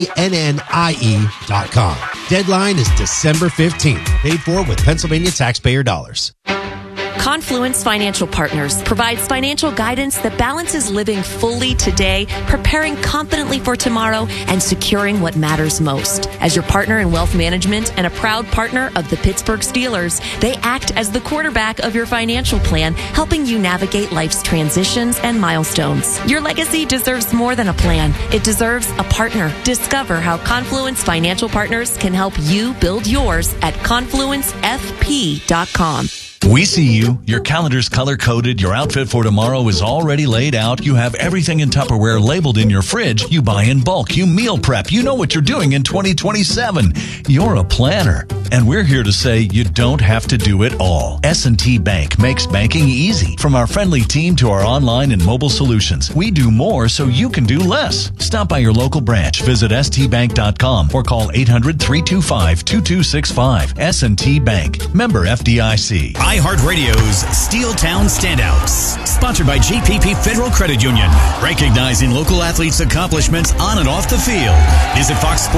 NNIE.com. Deadline is December 15th. Paid for with Pennsylvania taxpayer dollars. Confluence Financial Partners provides financial guidance that balances living fully today, preparing confidently for tomorrow, and securing what matters most. As your partner in wealth management and a proud partner of the Pittsburgh Steelers, they act as the quarterback of your financial plan, helping you navigate life's transitions and milestones. Your legacy deserves more than a plan. It deserves a partner. Discover how Confluence Financial Partners can help you build yours at confluencefp.com. We see you. Your calendar's color-coded. Your outfit for tomorrow is already laid out. You have everything in Tupperware labeled in your fridge. You buy in bulk. You meal prep. You know what you're doing in 2027. You're a planner. And we're here to say you don't have to do it all. S&T Bank makes banking easy. From our friendly team to our online and mobile solutions, we do more so you can do less. Stop by your local branch. Visit stbank.com or call 800-325-2265. S&T Bank. Member FDIC. iHeartRadio's Steeltown Standouts. Sponsored by GPP Federal Credit Union. Recognizing local athletes' accomplishments on and off the field. Visit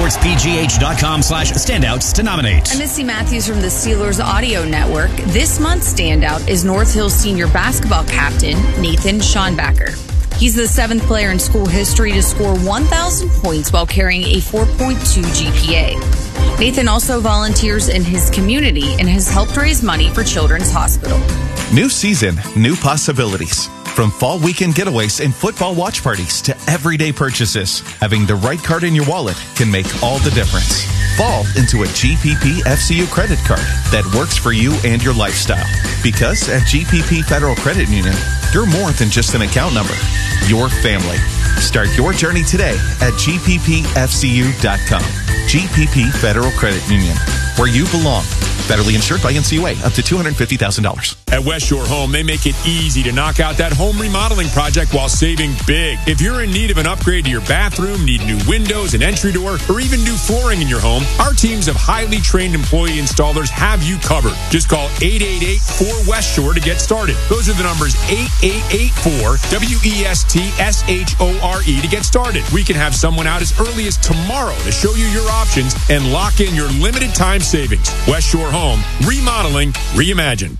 foxsportspgh.com/standouts to nominate. I'm Missy Matthews from the Steelers Audio Network. This month's standout is North Hills senior basketball captain Nathan Schonbacher. He's the seventh player in school history to score 1,000 points while carrying a 4.2 GPA. Nathan also volunteers in his community and has helped raise money for Children's Hospital. New season, new possibilities. From fall weekend getaways and football watch parties to everyday purchases, having the right card in your wallet can make all the difference. Fall into a GPP FCU credit card that works for you and your lifestyle. Because at GPP Federal Credit Union, you're more than just an account number. Your family. Start your journey today at gppfcu.com. GPP Federal Credit Union, where you belong. Federally insured by NCUA, up to $250,000. At West Shore Home, they make it easy to knock out that home remodeling project while saving big. If you're in need of an upgrade to your bathroom, need new windows, an entry door, or even new flooring in your home, our teams of highly trained employee installers have you covered. Just call 888-4West Shore to get started. Those are the numbers 8884-WESTSHORE to get started. We can have someone out as early as tomorrow to show you your options and lock in your limited time savings. West Shore Home, remodeling, reimagined.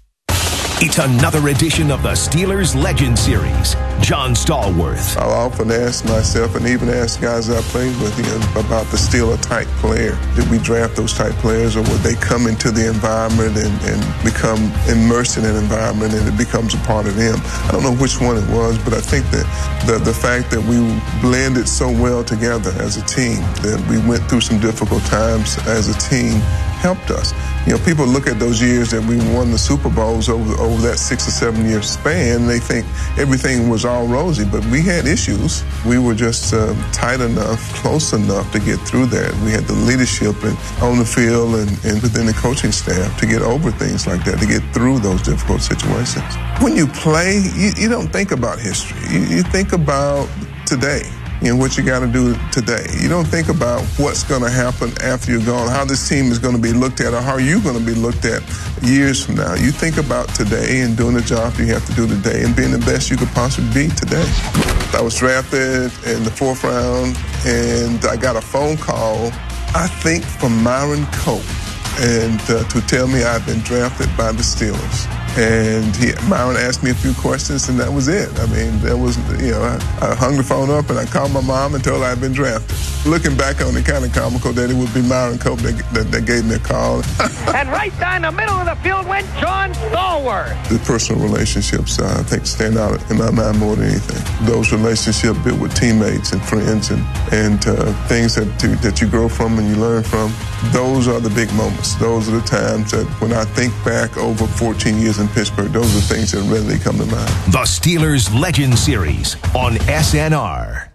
It's another edition of the Steelers Legend Series. John Stallworth. I'll often ask myself and even ask guys I played with about the Steeler-type player. Did we draft those type players, or would they come into the environment and become immersed in an environment and it becomes a part of them? I don't know which one it was, but I think that the fact that we blended so well together as a team, that we went through some difficult times as a team, helped us. You know, people look at those years that we won the Super Bowls over that 6 or 7 year span, and they think everything was all rosy, but we had issues. We were just tight enough, close enough to get through that. We had the leadership on the field and within the coaching staff to get over things like that, to get through those difficult situations. When you play, you don't think about history. You think about today. You know, what you got to do today. You don't think about what's going to happen after you're gone, how this team is going to be looked at, or how you're going to be looked at years from now. You think about today and doing the job you have to do today and being the best you could possibly be today. I was drafted in the 4th round, and I got a phone call, I think, from Myron Cope, and to tell me I'd been drafted by the Steelers. And Myron asked me a few questions, and that was it. I mean, there was, I hung the phone up and I called my mom and told her I'd been drafted. Looking back on it, kind of comical that it would be Myron Cope that gave me a call. And right down the middle of the field went John Stallworth. The personal relationships, I think, stand out in my mind more than anything. Those relationships built with teammates and friends and things that you grow from and you learn from, those are the big moments. Those are the times that when I think back over 14 years in Pittsburgh, those are things that readily come to mind. The Steelers Legend Series on SNR.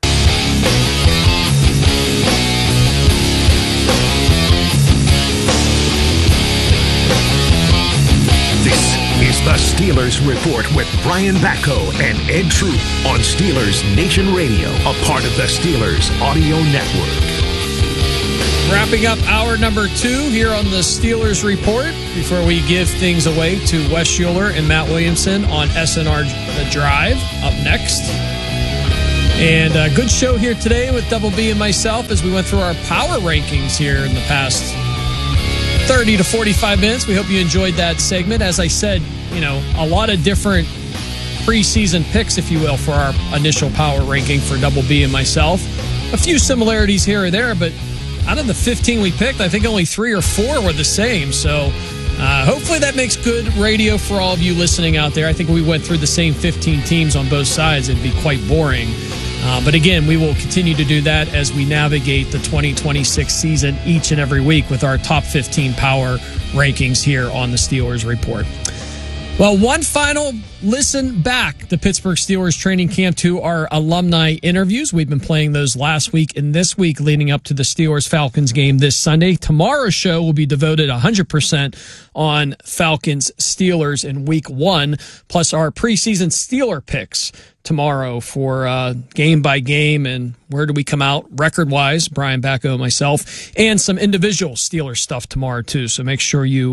This is the Steelers Report with Brian Batko and Ed Troop on Steelers Nation Radio, a part of the Steelers Audio Network. Wrapping up hour number 2 here on the Steelers Report before we give things away to Wes Schuler and Matt Williamson on SNR The Drive. Up next, And a good show here today with Double B and myself as we went through our power rankings here in the past 30 to 45 minutes. We hope you enjoyed that segment. As I said, a lot of different preseason picks, if you will, for our initial power ranking for Double B and myself. A few similarities here or there, but out of the 15 we picked, I think only 3 or 4 were the same. So hopefully that makes good radio for all of you listening out there. I think we went through the same 15 teams on both sides. It'd be quite boring. But again, we will continue to do that as we navigate the 2026 season each and every week with our top 15 power rankings here on the Steelers Report. Well, one final listen back to Pittsburgh Steelers training camp to our alumni interviews. We've been playing those last week and this week leading up to the Steelers-Falcons game this Sunday. Tomorrow's show will be devoted 100% on Falcons-Steelers in Week 1, plus our preseason Steeler picks tomorrow for game by game and where do we come out record-wise, Brian Bacco, myself, and some individual Steelers stuff tomorrow too. So make sure you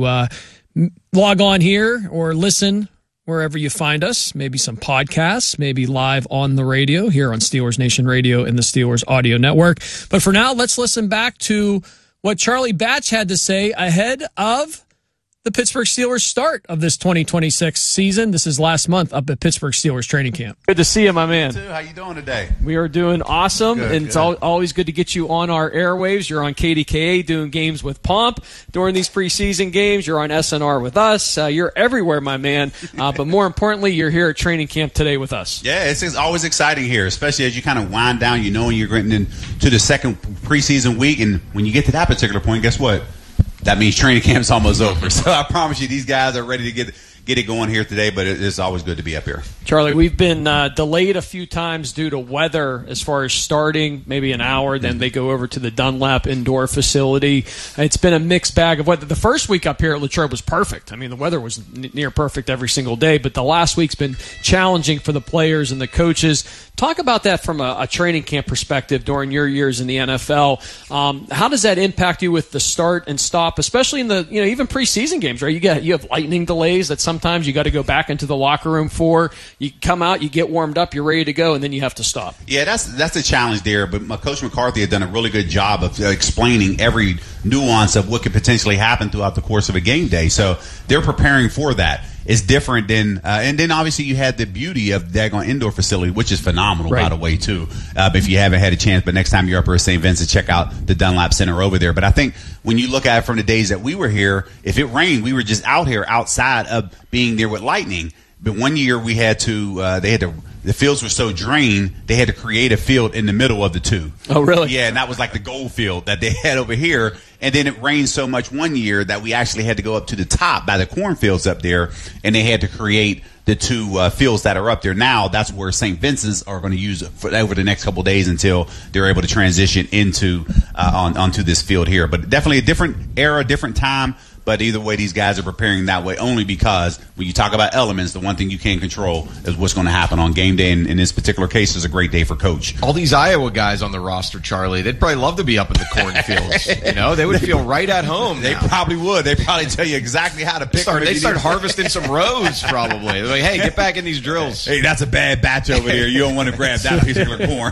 log on here or listen wherever you find us, maybe some podcasts, maybe live on the radio here on Steelers Nation Radio and the Steelers Audio Network. But for now, let's listen back to what Charlie Batch had to say ahead of the Pittsburgh Steelers start of this 2026 season. This is last month up at Pittsburgh Steelers training camp. Good to see you, my man. How you doing today? We are doing awesome, good, and it's always good to get you on our airwaves. You're on KDKA doing games with Pomp during these preseason games. You're on SNR with us. You're everywhere, my man. But more importantly, you're here at training camp today with us. Yeah, it's always exciting here, especially as you kind of wind down. When you're getting into the second preseason week, and when you get to that particular point, guess what? That means training camp's almost over. So I promise you, these guys are ready to get it going here today, but it's always good to be up here. Charlie, we've been delayed a few times due to weather as far as starting, maybe an hour. Then they go over to the Dunlap indoor facility. It's been a mixed bag of weather. The first week up here at Latrobe was perfect. I mean, the weather was near perfect every single day, but the last week's been challenging for the players and the coaches. Talk about that from a training camp perspective during your years in the NFL. How does that impact you with the start and stop, especially in the even preseason games, right? You have lightning delays that sometimes you got to go back into the locker room for. You come out, you get warmed up, you're ready to go, and then you have to stop. Yeah, that's a challenge there. But Coach McCarthy had done a really good job of explaining every nuance of what could potentially happen throughout the course of a game day. So they're preparing for that. It's different than, and then obviously you had the beauty of the Daggone indoor facility, which is phenomenal, by the way, too. If you haven't had a chance, but next time you're up here at St. Vincent, check out the Dunlap Center over there. But I think when you look at it from the days that we were here, if it rained, we were just out here outside of being there with lightning. But one year we had to, the fields were so drained, they had to create a field in the middle of the two. Oh, really? Yeah, and that was like the gold field that they had over here. And then it rained so much one year that we actually had to go up to the top by the cornfields up there, and they had to create the two fields that are up there. Now that's where St. Vincent's are going to use over the next couple of days until they're able to transition into onto this field here. But definitely a different era, different time. But either way, these guys are preparing that way only because when you talk about elements, the one thing you can't control is what's going to happen on game day. And in this particular case, it's a great day for Coach. All these Iowa guys on the roster, Charlie, they'd probably love to be up in the cornfields. They would feel right at home. They probably would. They'd probably tell you exactly how to pick them. They start harvesting some rows probably. They're like, hey, get back in these drills. Hey, that's a bad batch over here. You don't want to grab that particular corn.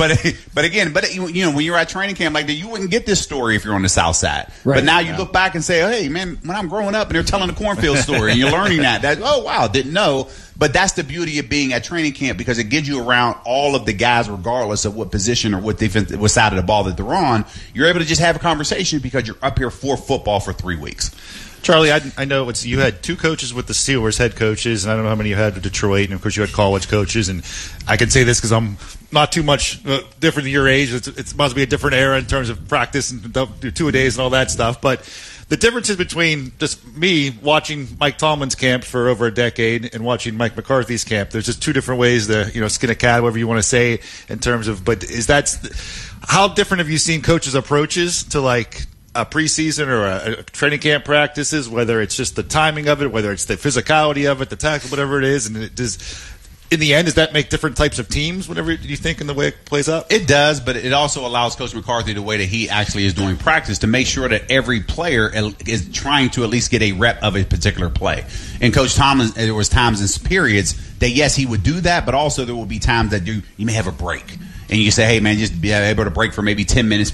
But again, when you're at training camp like that, you wouldn't get this story if you're on the south side. Right. But now you look back and say, hey, man, when I'm growing up and they're telling the cornfield story and you're learning that, oh, wow, didn't know. But that's the beauty of being at training camp because it gives you around all of the guys, regardless of what position or what defense, what side of the ball that they're on. You're able to just have a conversation because you're up here for football for 3 weeks. Charlie, I know you had 2 coaches with the Steelers, head coaches, and I don't know how many you had with Detroit, and of course you had college coaches. And I can say this because I'm not too much different than your age. It must be a different era in terms of practice and 2-a-days and all that stuff. But the differences between just me watching Mike Tomlin's camp for over a decade and watching Mike McCarthy's camp, there's just 2 different ways to skin a cat, whatever you want to say, in terms of. But how different have you seen coaches' approaches to like a preseason or a training camp practices, whether it's just the timing of it, whether it's the physicality of it, the tackle, whatever it is, and in the end, does that make different types of teams whenever you think in the way it plays out? It does, but it also allows Coach McCarthy the way that he actually is doing practice to make sure that every player is trying to at least get a rep of a particular play. And Coach Tomlin, there was times and periods that, yes, he would do that, but also there will be times that you may have a break. And you say, hey, man, just be able to break for maybe 10 minutes